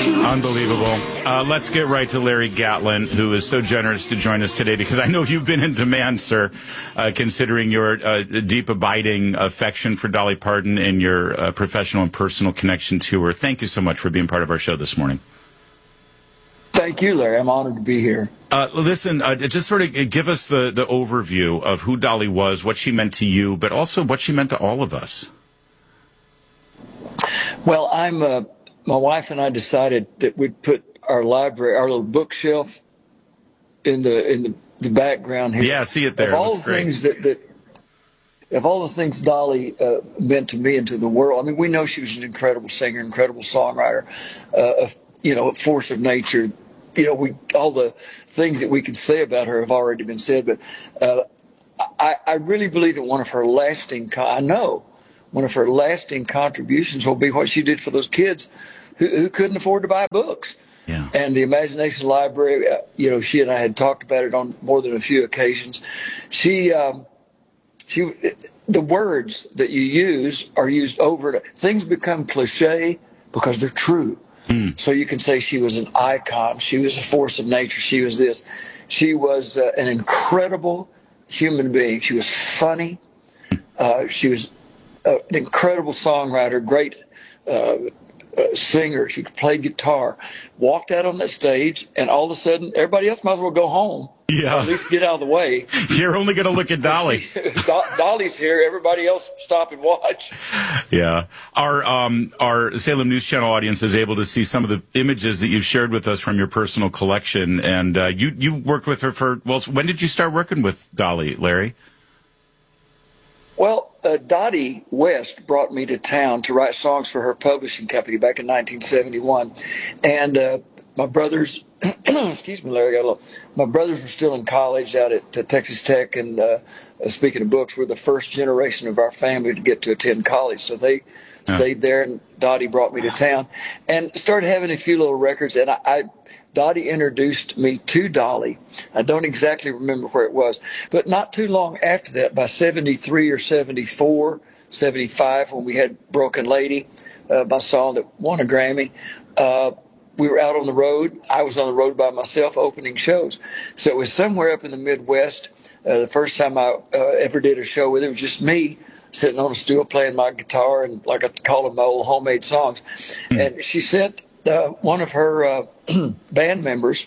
Unbelievable. Let's get right to Larry Gatlin, who is so generous to join us today, because I know you've been in demand, sir, considering your deep, abiding affection for Dolly Parton and your professional and personal connection to her. Thank you so much for being part of our show this morning. Thank you, Larry. I'm honored to be here. Listen, just sort of give us the overview of who Dolly was, what she meant to you, but also what she meant to all of us. Well, my wife and I decided that we'd put our library, our little bookshelf, in the background here. Yeah, I see it there. Of all the things of all the things Dolly meant to me and to the world. I mean, we know she was an incredible singer, incredible songwriter, a force of nature. All the things that we could say about her have already been said, but I really believe that one of her lasting contributions will be what she did for those kids who couldn't afford to buy books. Yeah. And the Imagination Library, she and I had talked about it on more than a few occasions. The words that you use are used over. Things become cliche because they're true. So you can say she was an icon. She was a force of nature. She was this. She was an incredible human being. She was funny. She was an incredible songwriter, great singer. She could play guitar. Walked out on that stage, and all of a sudden, everybody else might as well go home. Yeah. Or at least get out of the way. You're only going to look at Dolly. Dolly's here. Everybody else stop and watch. Yeah. Our Salem News Channel audience is able to see some of the images that you've shared with us from your personal collection. And you worked with her when did you start working with Dolly, Larry? Well, Dottie West brought me to town to write songs for her publishing company back in 1971. And my brothers, excuse me, Larry, my brothers were still in college out at Texas Tech. And speaking of books, we're the first generation of our family to get to attend college. So they stayed there, and Dottie brought me to town and started having a few little records. And Dottie introduced me to Dolly. I don't exactly remember where it was, but not too long after that, by 73 or 74, 75, when we had Broken Lady, my song that won a Grammy, we were out on the road. I was on the road by myself opening shows. So it was somewhere up in the Midwest. The first time I ever did a show with it was just me sitting on a stool playing my guitar and, like I call them, my old homemade songs. And she sent one of her band members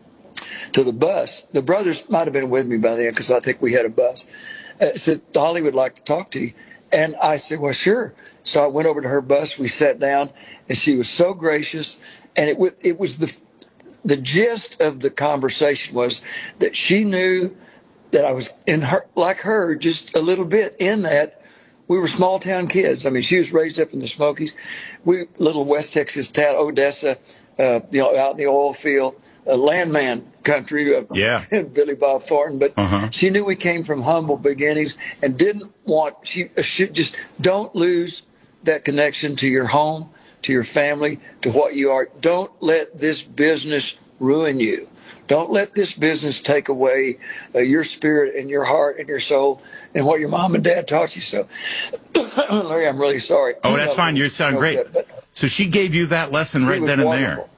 to the bus. The brothers might have been with me by then because I think we had a bus. Said, Dolly would like to talk to you. And I said, well, sure. So I went over to her bus. We sat down, and she was so gracious. And it was the gist of the conversation was that she knew that I was in her, like her, just a little bit in that. We were small town kids. I mean, she was raised up in the Smokies. Little West Texas town, Odessa, out in the oil field, landman country. Billy Bob Thornton. But she knew we came from humble beginnings and didn't want. She should just don't lose that connection to your home, to your family, to what you are. Don't let this business ruin you. Don't let this business take away your spirit and your heart and your soul and what your mom and dad taught you. So, Larry, I'm really sorry. Oh, that's fine. You sound great. So she gave you that lesson right then and there.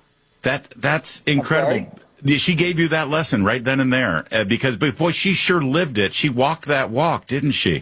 That's incredible. She gave you that lesson right then and there but boy, she sure lived it. She walked that walk, didn't she?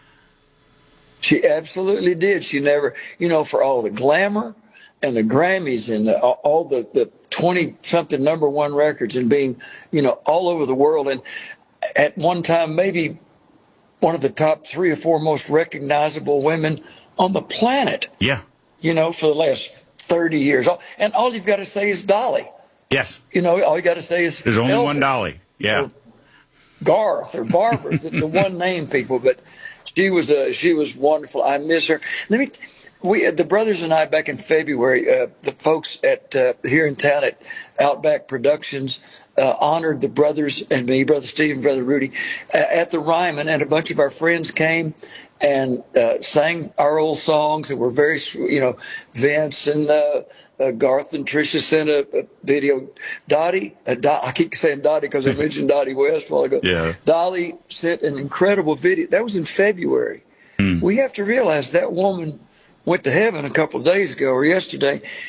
She absolutely did. She never, for all the glamour and the Grammys and all the 20-something number one records and being, all over the world. And at one time, maybe one of the top 3 or 4 most recognizable women on the planet. Yeah. For the last 30 years. And all you've got to say is Dolly. Yes. All you got to say is there's only Elvis, one Dolly. Yeah. Or Garth or Barbara, the one name people. But she was wonderful. I miss her. The brothers and I back in February, the folks at here in town at Outback Productions honored the brothers and me, Brother Steve and Brother Rudy, at the Ryman, and a bunch of our friends came and sang our old songs that were very, Vince and Garth and Tricia sent a video. Dottie, I keep saying Dottie because I mentioned Dottie West a while ago. Yeah. Dolly sent an incredible video. That was in February. We have to realize that woman went to heaven a couple of days ago or yesterday. Yeah.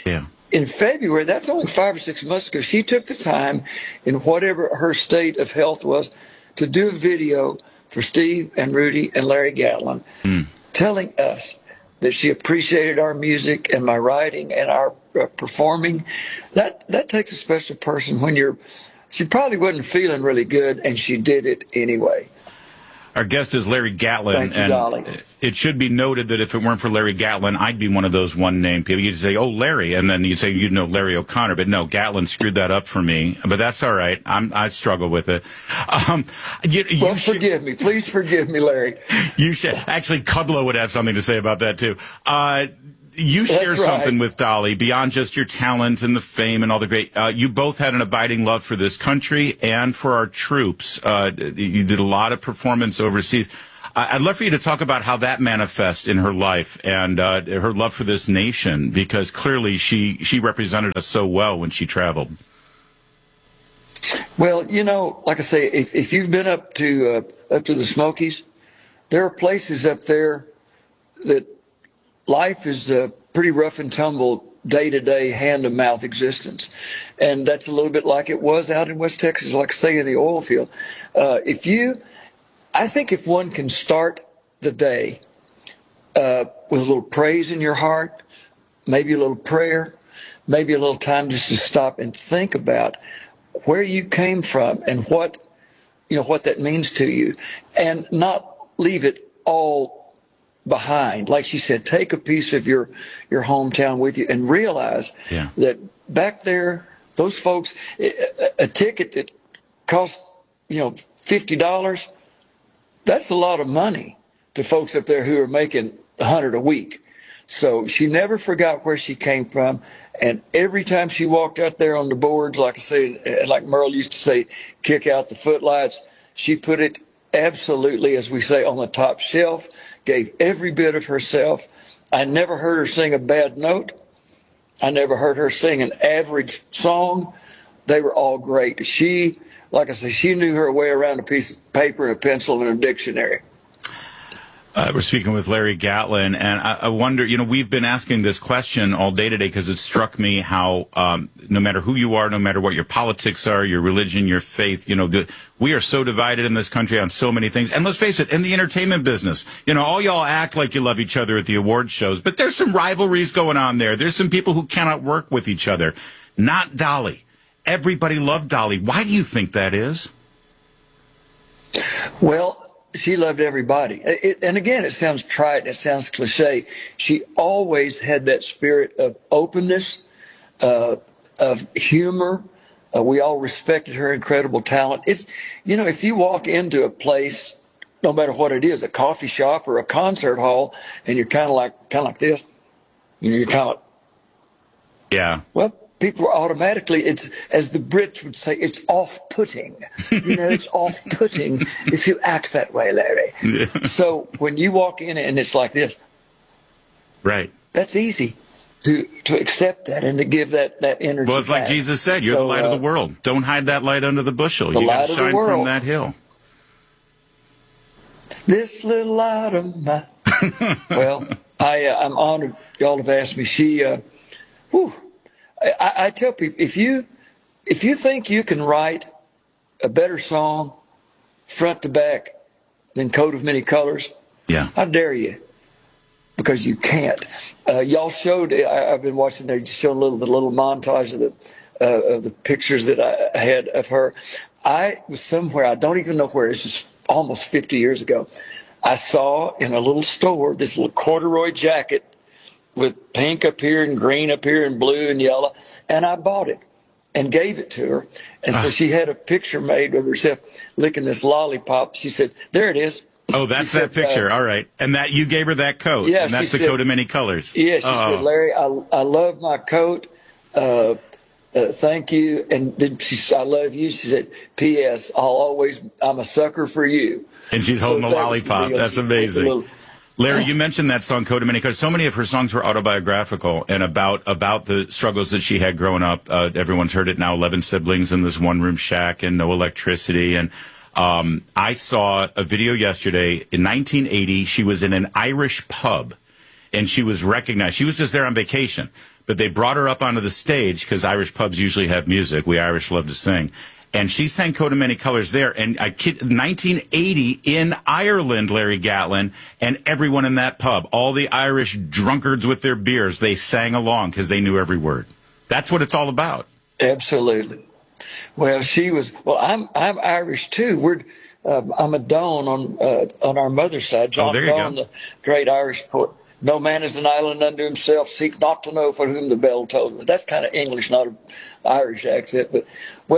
in February, that's only 5 or 6 months ago, she took the time, in whatever her state of health was, to do a video for Steve and Rudy and Larry Gatlin, telling us that she appreciated our music and my writing and our performing. That takes a special person when she probably wasn't feeling really good, and she did it anyway. Our guest is Larry Gatlin. Thank you, and Dolly. It should be noted that if it weren't for Larry Gatlin, I'd be one of those one-name people. You'd say, oh, Larry, and then you'd say, you'd know Larry O'Connor. But no, Gatlin screwed that up for me. But that's all right. I struggle with it. Forgive me. Please forgive me, Larry. You should. Actually, Kudlow would have something to say about that, too. You share something with Dolly beyond just your talent and the fame and all the great. You both had an abiding love for this country and for our troops. You did a lot of performance overseas. I'd love for you to talk about how that manifests in her life and her love for this nation, because clearly she represented us so well when she traveled. Well, like I say, if you've been up to the Smokies, there are places up there that life is pretty rough and tumble, day-to-day, hand-to-mouth existence. And that's a little bit like it was out in West Texas, like, say, in the oil field. I think if one can start the day with a little praise in your heart, maybe a little prayer, maybe a little time just to stop and think about where you came from and what that means to you, and not leave it all behind. Like she said, take a piece of your hometown with you and realize that back there, those folks, a ticket that cost, $50, that's a lot of money to folks up there who are making $100 a week. So she never forgot where she came from. And every time she walked out there on the boards, like I say, like Merle used to say, kick out the footlights, she put it absolutely, as we say, on the top shelf, gave every bit of herself. I never heard her sing a bad note. I never heard her sing an average song. They were all great. She, like I said, she knew her way around a piece of paper and a pencil and a dictionary. We're speaking with Larry Gatlin, and I wonder, we've been asking this question all day today because it struck me how no matter who you are, no matter what your politics are, your religion, your faith, we are so divided in this country on so many things. And let's face it, in the entertainment business, all y'all act like you love each other at the award shows, but there's some rivalries going on there. There's some people who cannot work with each other. Not Dolly. Everybody loved Dolly. Why do you think that is? Well, she loved everybody. And again, it sounds trite, it sounds cliche. She always had that spirit of openness, of humor. We all respected her incredible talent. It's, if you walk into a place, no matter what it is, a coffee shop or a concert hall, and you're kind of like this, you're kind of like, yeah. Well, people are automatically, it's, as the Brits would say, it's off-putting. It's off-putting if you act that way, Larry. Yeah. So when you walk in and it's like this, right? That's easy to accept that and to give that energy. Well, it's back. Like Jesus said, you're the light of the world. Don't hide that light under the bushel. You got to shine from that hill. This little light of mine. Well, I'm honored y'all have asked me. I tell people, if you think you can write a better song front to back than Coat of Many Colors, I dare you, because you can't. Y'all showed, I've been watching there, showing the little montage of the pictures that I had of her. I was somewhere, I don't even know where, it's just almost 50 years ago. I saw in a little store this little corduroy jacket with pink up here and green up here and blue and yellow. And I bought it and gave it to her. And so she had a picture made of herself licking this lollipop. She said, there it is. Oh, that's that picture. All right. And that you gave her that coat. Yeah. And that's the coat of many colors. Yeah. She said, Larry, I love my coat. Thank you. And then I love you. She said, P.S. I'm a sucker for you. And she's holding a lollipop. That's amazing. Larry, you mentioned that song, Coat of Many Colors. So many of her songs were autobiographical and about the struggles that she had growing up. Everyone's heard it now, 11 siblings in this one-room shack and no electricity. And I saw a video yesterday. In 1980, she was in an Irish pub, and she was recognized. She was just there on vacation. but they brought her up onto the stage because Irish pubs usually have music. We Irish love to sing. And she sang Coat of Many Colors there. And 1980 in Ireland, Larry Gatlin, and everyone in that pub, all the Irish drunkards with their beers, they sang along because they knew every word. That's what it's all about. Absolutely. Well, I'm Irish too. I'm a Doan on our mother's side. John Doan, the great Irish poet. No man is an island unto himself. Seek not to know for whom the bell tolls. But that's kind of English, not an Irish accent. But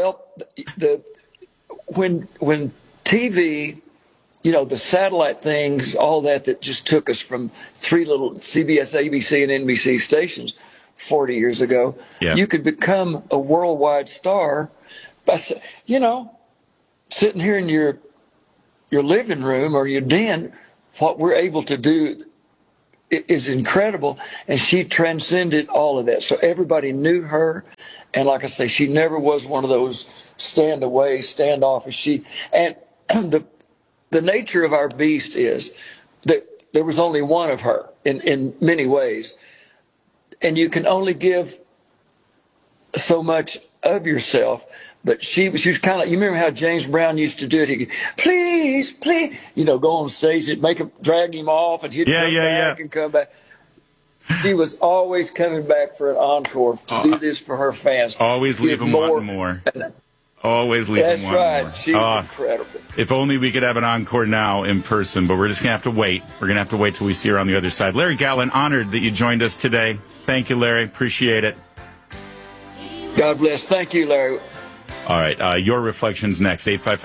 when TV, the satellite things, all that just took us from three little CBS, ABC, and NBC stations 40 years ago. Yeah. You could become a worldwide star by, sitting here in your living room or your den. What we're able to do is incredible, and she transcended all of that. So everybody knew her, and like I say, she never was one of those standoffish. And the nature of our beast is that there was only one of her in many ways, and you can only give so much of yourself. But she was kind of, you remember how James Brown used to do it? He'd please, go on stage and drag him off, and he'd come back and come back. She was always coming back for an encore to do this for her fans. Always leave them wanting more. Always leave them wanting more. That's right. She was incredible. If only we could have an encore now in person, but we're just going to have to wait. We're going to have to wait till we see her on the other side. Larry Gatlin, honored that you joined us today. Thank you, Larry. Appreciate it. God bless. Thank you, Larry. All right, your reflections next,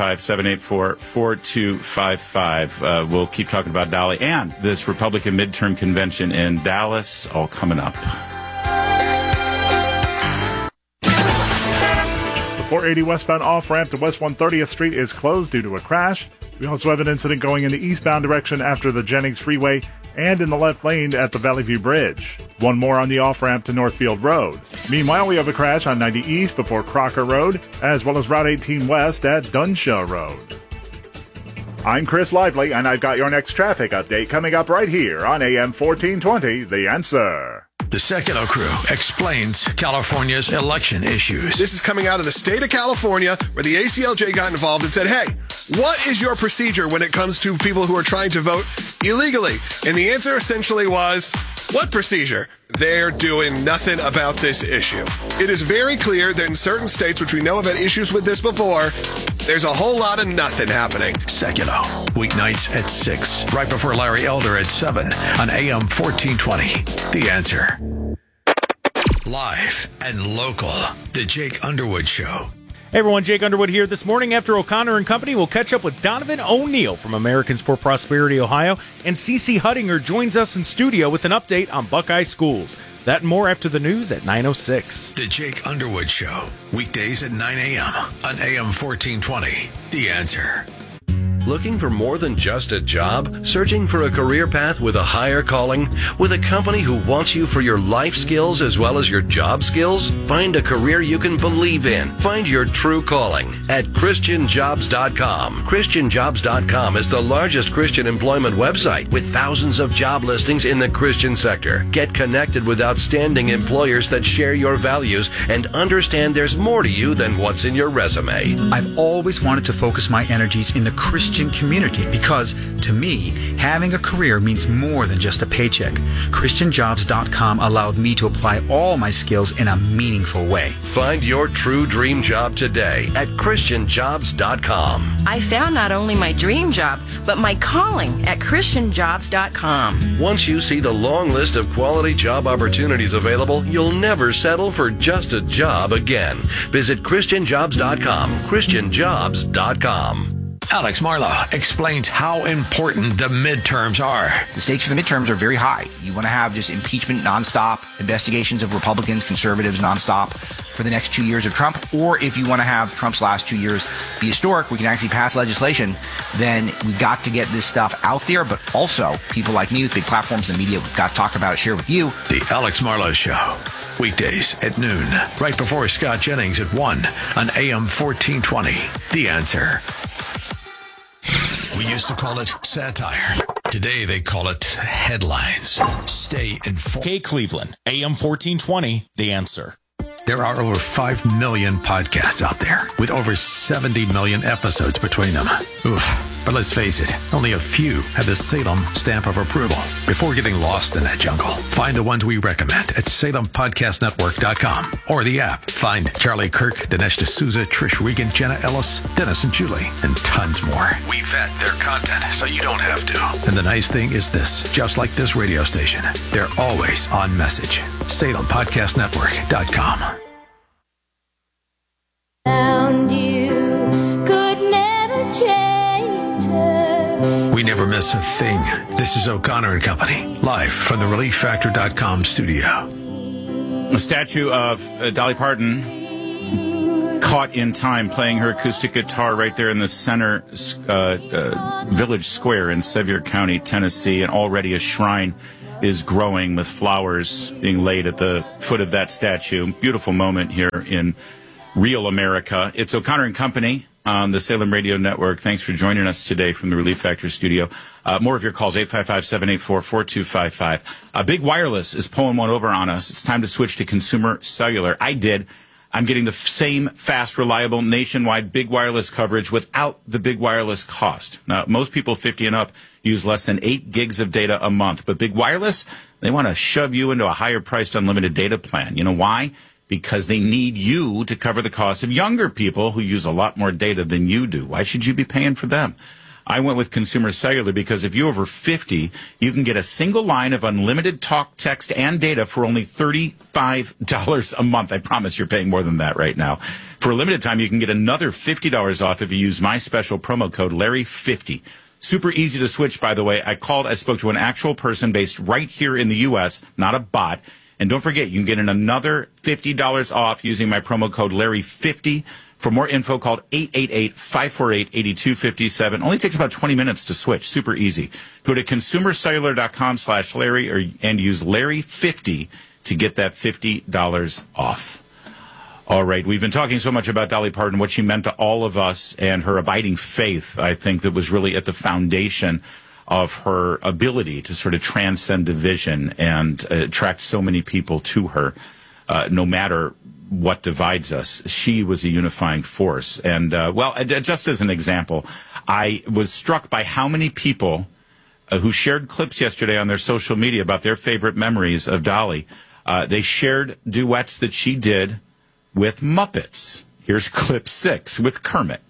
855-784-4255. We'll keep talking about Dolly and this Republican midterm convention in Dallas, all coming up. The 480 westbound off-ramp to West 130th Street is closed due to a crash. We also have an incident going in the eastbound direction after the Jennings Freeway and in the left lane at the Valley View Bridge. One more on the off-ramp to Northfield Road. Meanwhile, we have a crash on 90 East before Crocker Road, as well as Route 18 West at Dunshaw Road. I'm Chris Lively, and I've got your next traffic update coming up right here on AM 1420, The Answer. The Sekulow Crew explains California's election issues. This is coming out of the state of California, where the ACLJ got involved and said, hey, what is your procedure when it comes to people who are trying to vote illegally? And the answer essentially was, what procedure? They're doing nothing about this issue. It is very clear that in certain states, which we know have had issues with this before, there's a whole lot of nothing happening. Sekulow, weeknights at 6, right before Larry Elder at 7 on AM 1420. The Answer. Live and local, The Jake Underwood Show. Hey everyone, Jake Underwood here. This morning after O'Connor and Company, we'll catch up with Donovan O'Neill from Americans for Prosperity, Ohio, and Cece Huttinger joins us in studio with an update on Buckeye schools. That and more after the news at 9:06. The Jake Underwood Show, weekdays at 9 a.m. on AM 1420. The Answer. Looking for more than just a job? Searching for a career path with a higher calling? With a company who wants you for your life skills as well as your job skills? Find a career you can believe in. Find your true calling at ChristianJobs.com. ChristianJobs.com is the largest Christian employment website with thousands of job listings in the Christian sector. Get connected with outstanding employers that share your values and understand there's more to you than what's in your resume. I've always wanted to focus my energies in the Christian community because, to me, having a career means more than just a paycheck. ChristianJobs.com allowed me to apply all my skills in a meaningful way. Find your true dream job today at ChristianJobs.com. I found not only my dream job, but my calling at ChristianJobs.com. Once you see the long list of quality job opportunities available, you'll never settle for just a job again. Visit ChristianJobs.com. ChristianJobs.com. Alex Marlow explains how important the midterms are. The stakes for the midterms are very high. You want to have just impeachment nonstop, investigations of Republicans, conservatives nonstop for the next 2 years of Trump. Or if you want to have Trump's last 2 years be historic, we can actually pass legislation, then we've got to get this stuff out there. But also, people like me with big platforms in the media, we've got to talk about it, share with you. The Alex Marlow Show. Weekdays at noon, right before Scott Jennings at 1 on AM 1420. The Answer. We used to call it satire. Today they call it headlines. Stay informed. Hey, Cleveland, AM 1420, The Answer. There are over 5 million podcasts out there with over 70 million episodes between them. Oof. But let's face it, only a few have the Salem stamp of approval. Before getting lost in that jungle, find the ones we recommend at SalemPodcastNetwork.com or the app. Find Charlie Kirk, Dinesh D'Souza, Trish Regan, Jenna Ellis, Dennis and Julie, and tons more. We vet their content so you don't have to. And the nice thing is this, just like this radio station, they're always on message. SalemPodcastNetwork.com. Found you could never change her. We never miss a thing. This is O'Connor and Company, live from the ReliefFactor.com studio. A statue of Dolly Parton caught in time playing her acoustic guitar right there in the center village square in Sevier County, Tennessee, and already a shrine is growing with flowers being laid at the foot of that statue. Beautiful moment here in real America. It's O'Connor and Company on the Salem Radio Network. Thanks for joining us today from the Relief Factor studio. More of your calls, 855-784-4255. Big Wireless is pulling one over on us. It's time to switch to Consumer Cellular. I'm getting the same fast, reliable, nationwide Big Wireless coverage without the Big Wireless cost. Now, most people 50 and up use less than 8 gigs of data a month. But Big Wireless, they want to shove you into a higher-priced unlimited data plan. You know why? Because they need you to cover the cost of younger people who use a lot more data than you do. Why should you be paying for them? I went with Consumer Cellular because if you're over 50, you can get a single line of unlimited talk, text, and data for only $35 a month. I promise you're paying more than that right now. For a limited time, you can get another $50 off if you use my special promo code Larry50. Super easy to switch, by the way. I spoke to an actual person based right here in the U.S., not a bot. And don't forget, you can get another $50 off using my promo code Larry50. For more info, call 888-548-8257. Only takes about 20 minutes to switch. Super easy. Go to consumercellular.com/Larry and use Larry50 to get that $50 off. All right. We've been talking so much about Dolly Parton, what she meant to all of us, and her abiding faith, I think, that was really at the foundation of her ability to sort of transcend division and attract so many people to her, no matter what divides us. She was a unifying force. And, just as an example, I was struck by how many people who shared clips yesterday on their social media about their favorite memories of Dolly. They shared duets that she did with Muppets. Here's clip 6 with Kermit.